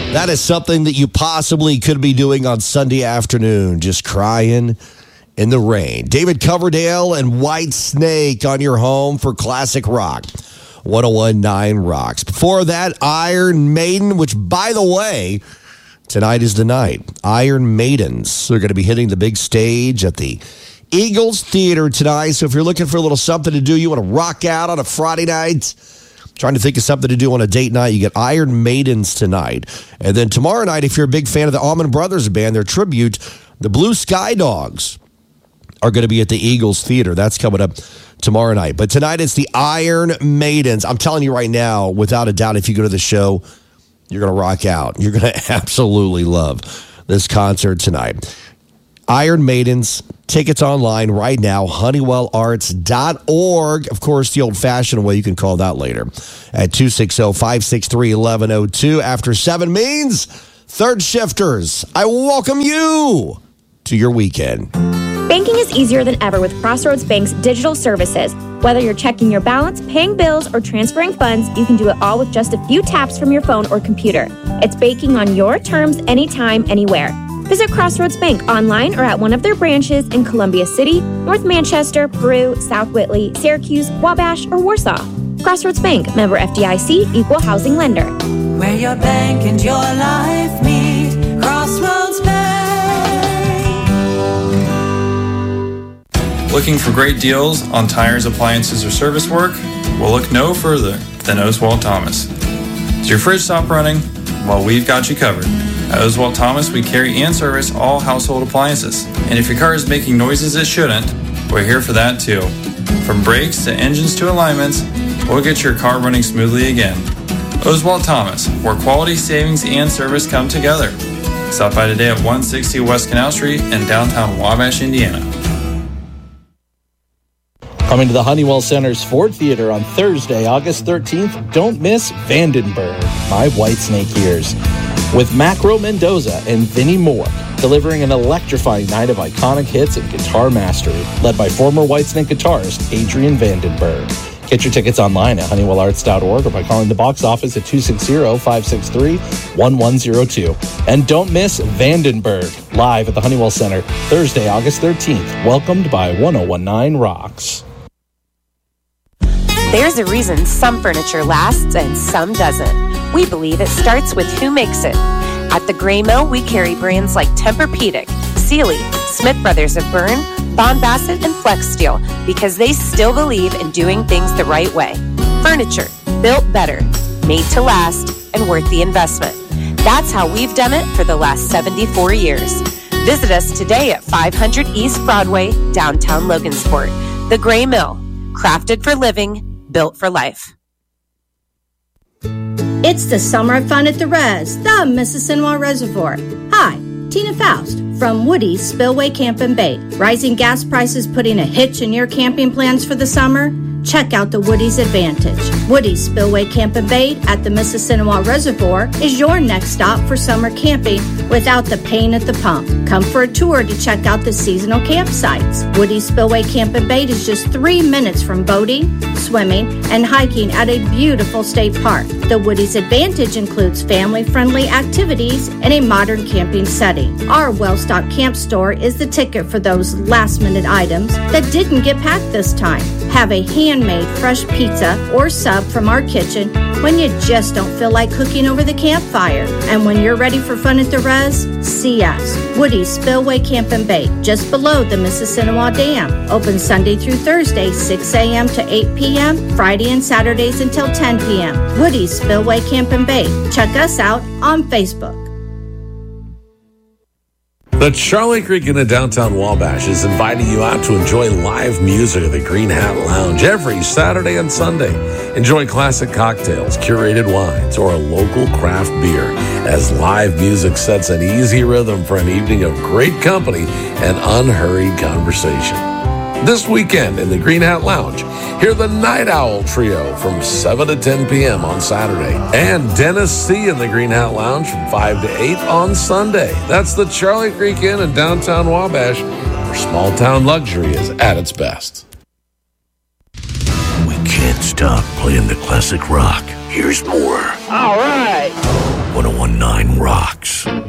That is something that you possibly could be doing on Sunday afternoon, just crying in the rain. David Coverdale and Whitesnake on your home for Classic Rock. 101.9 Rocks. Before that, Iron Maiden, which, by the way, tonight is the night. Iron Maidens are going to be hitting the big stage at the Eagles Theater tonight. So if you're looking for a little something to do, you want to rock out on a Friday night, trying to think of something to do on a date night, you get Iron Maidens tonight. And then tomorrow night, if you're a big fan of the Allman Brothers Band, their tribute, the Blue Sky Dogs, are going to be at the Eagles Theater. That's coming up tomorrow night. But tonight it's the Iron Maidens. I'm telling you right now, without a doubt, if you go to the show, you're going to rock out. You're going to absolutely love this concert tonight. Iron Maidens, tickets online right now, HoneywellArts.org. Of course, the old-fashioned way, you can call that later at 260-563-1102. After 7 means third shifters. I welcome you to your weekend. Banking is easier than ever with Crossroads Bank's digital services. Whether you're checking your balance, paying bills, or transferring funds, you can do it all with just a few taps from your phone or computer. It's banking on your terms, anytime, anywhere. Visit Crossroads Bank online or at one of their branches in Columbia City, North Manchester, Peru, South Whitley, Syracuse, Wabash, or Warsaw. Crossroads Bank, member FDIC, equal housing lender. Where your bank and your life meet, Crossroads Bank. Looking for great deals on tires, appliances, or service work? Well, look no further than Oswald Thomas. Does your fridge stop running? Well, we've got you covered. At Oswald Thomas, we carry and service all household appliances. And if your car is making noises it shouldn't, we're here for that too. From brakes to engines to alignments, we'll get your car running smoothly again. Oswald Thomas, where quality, savings, and service come together. Stop by today at 160 West Canal Street in downtown Wabash, Indiana. Coming to the Honeywell Center's Ford Theater on Thursday, August 13th, don't miss Vandenberg, My Whitesnake Years, with Macro Mendoza and Vinnie Moore, delivering an electrifying night of iconic hits and guitar mastery, led by former Whitesnake guitarist Adrian Vandenberg. Get your tickets online at HoneywellArts.org or by calling the box office at 260-563-1102. And don't miss Vandenberg, live at the Honeywell Center, Thursday, August 13th, welcomed by 101.9 Rocks. There's a reason some furniture lasts and some doesn't. We believe it starts with who makes it. At the Gray Mill, we carry brands like Tempur-Pedic, Sealy, Smith Brothers of Bern, Bond Bassett, and Flex Steel because they still believe in doing things the right way. Furniture, built better, made to last, and worth the investment. That's how we've done it for the last 74 years. Visit us today at 500 East Broadway, downtown Logansport. The Gray Mill, crafted for living, built for life. It's the summer of fun at the Res, the Mississinawa Reservoir. Hi, Tina Faust from Woody's Spillway Camp and Bait. Rising gas prices putting a hitch in your camping plans for the summer? Check out the Woody's Advantage. Woody's Spillway Camp and Bait at the Mississinawa Reservoir is your next stop for summer camping without the pain at the pump. Come for a tour to check out the seasonal campsites. Woody's Spillway Camp and Bait is just 3 minutes from boating, swimming, and hiking at a beautiful state park. The Woody's Advantage includes family-friendly activities in a modern camping setting. Our well-stocked camp store is the ticket for those last-minute items that didn't get packed this time. Have a handmade fresh pizza or sub from our kitchen when you just don't feel like cooking over the campfire. And when you're ready for fun at the Res, see us. Woody's Spillway Camp and Bait, just below the Mississinawa Dam. Open Sunday through Thursday, 6 a.m. to 8 p.m., Friday and Saturdays until 10 p.m. Woody's Spillway Camp and Bait. Check us out on Facebook. The Charlie Creek Inn in downtown Wabash is inviting you out to enjoy live music at the Green Hat Lounge every Saturday and Sunday. Enjoy classic cocktails, curated wines, or a local craft beer as live music sets an easy rhythm for an evening of great company and unhurried conversation. This weekend in the Green Hat Lounge, hear the Night Owl Trio from 7 to 10 p.m. on Saturday. And Dennis C. in the Green Hat Lounge from 5 to 8 on Sunday. That's the Charlie Creek Inn in downtown Wabash, where small-town luxury is at its best. We can't stop playing the classic rock. Here's more. All right. 101.9 wine rocks.